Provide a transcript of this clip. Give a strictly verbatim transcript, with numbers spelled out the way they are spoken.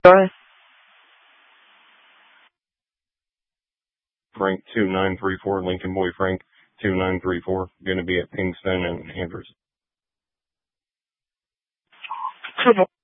Bye. Frank two nine three four, Lincoln Boy Frank two nine three four, going to be at Kingston and Andrews.